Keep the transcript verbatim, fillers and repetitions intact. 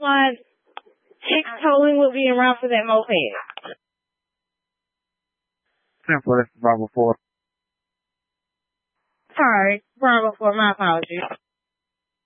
Like, Chick totally would be around for that moped. Simple, that's Bravo four. Sorry, Bravo four, my apologies.